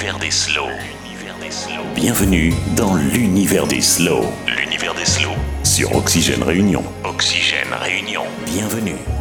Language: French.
L'univers des slows. Bienvenue dans l'univers des slows. L'univers des slows. Sur Oxygène Réunion. Oxygène Réunion. Bienvenue.